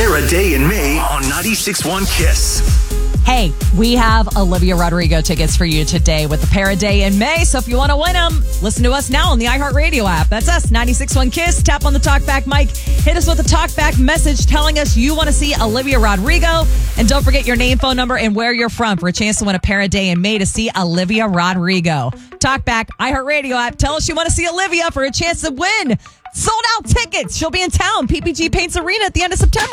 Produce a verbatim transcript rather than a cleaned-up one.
Para Day in May on ninety-six point one Kiss. Hey, we have Olivia Rodrigo tickets for you today with the Para Day in May. So if you want to win them, listen to us now on the iHeartRadio app. That's us, ninety-six point one Kiss. Tap on the talkback mic. Hit us with a talkback message telling us you want to see Olivia Rodrigo. And don't forget your name, phone number, and where you're from for a chance to win a Para Day in May to see Olivia Rodrigo. Talkback, iHeartRadio app. Tell us you want to see Olivia for a chance to win. Sold out tickets. She'll be in town, P P G Paints Arena at the end of September.